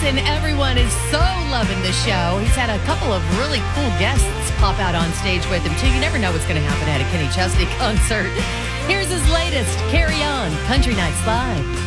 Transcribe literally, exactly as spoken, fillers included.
and everyone is so loving the show. He's had a couple of really cool guests pop out on stage with him, too. You never know what's going to happen at a Kenny Chesney concert. Here's his latest, Carry On, Country Nights Live.